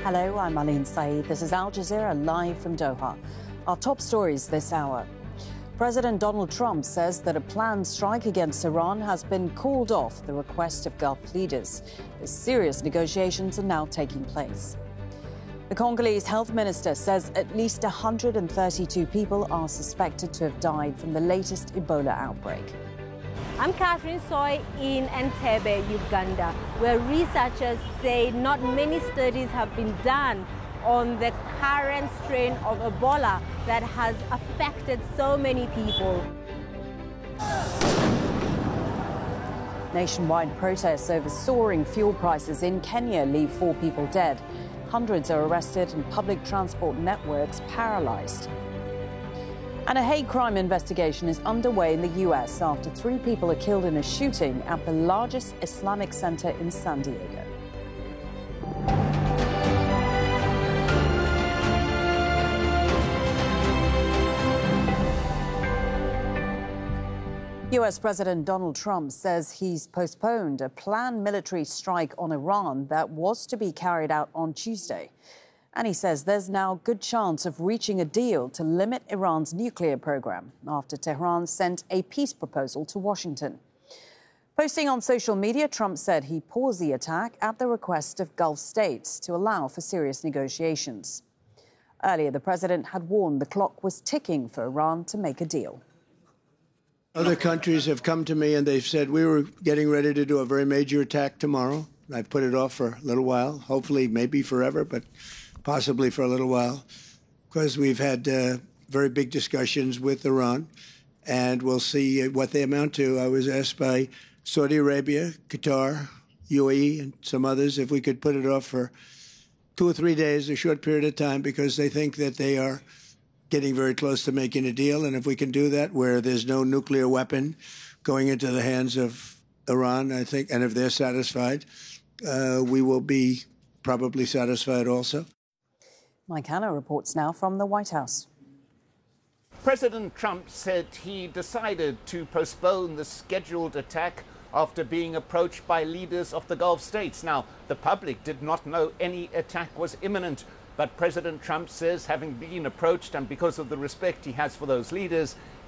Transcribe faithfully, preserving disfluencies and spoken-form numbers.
Hello, I'm Aline Saeed. This is Al Jazeera live from Doha. Our top stories this hour. President Donald Trump says that a planned strike against Iran has been called off at the request of Gulf leaders. The serious negotiations are now taking place. The Congolese health minister says at least one hundred thirty-two people are suspected to have died from the latest Ebola outbreak. I'm Catherine Soy in Entebbe, Uganda, where researchers say not many studies have been done on the current strain of Ebola that has affected so many people. Nationwide protests over soaring fuel prices in Kenya leave four people dead. Hundreds are arrested and public transport networks paralyzed. And a hate crime investigation is underway in the U S after three people are killed in a shooting at the largest Islamic center in San Diego. U S President Donald Trump says he's postponed a planned military strike on Iran that was to be carried out on Tuesday. And he says there's now a good chance of reaching a deal to limit Iran's nuclear program after Tehran sent a peace proposal to Washington. Posting on social media, Trump said he paused the attack at the request of Gulf states to allow for serious negotiations. Earlier, the president had warned the clock was ticking for Iran to make a deal. Other countries have come to me and they've said we were getting ready to do a very major attack tomorrow. I've put it off for a little while, hopefully maybe forever, but possibly for a little while, because we've had uh, very big discussions with Iran, and we'll see what they amount to. I was asked by Saudi Arabia, Qatar, U A E, and some others if we could put it off for two or three days, a short period of time, because they think that they are getting very close to making a deal. And if we can do that, where there's no nuclear weapon going into the hands of Iran, I think, and if they're satisfied, uh, we will be probably satisfied also. Mike Hanna reports now from the White House. President Trump said he decided to postpone the scheduled attack after being approached by leaders of the Gulf states. Now, the public did not know any attack was imminent, but President Trump says, having been approached and because of the respect he has for those leaders,